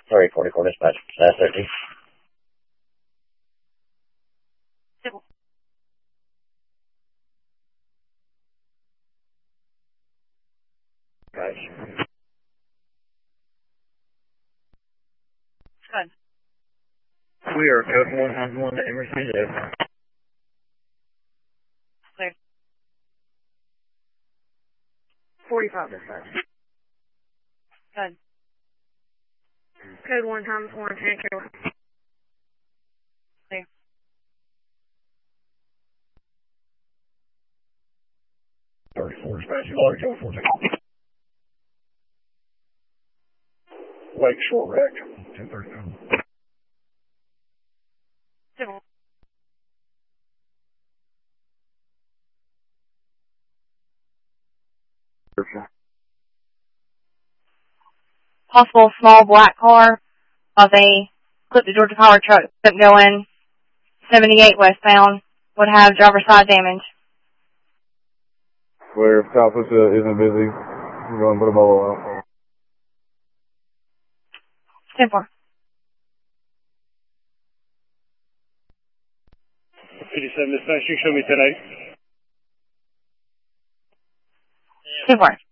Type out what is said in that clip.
Sorry, 44 dispatch. That's 30. Right. Good. We are code 1 to Emerson Zoo. Clear. 45 dispatch. Good. Code 1 times 1, Anchor. Clear. Dispatch, large 040. Lakeshore wreck. 1037. Civil. Possible small black car of a Clip to Georgia Power truck going 78 westbound would have driver side damage. Where if Southwest isn't busy, we're going to put a mobile out. 10-4. 57 dispatch, you show me 10-8. 10-4.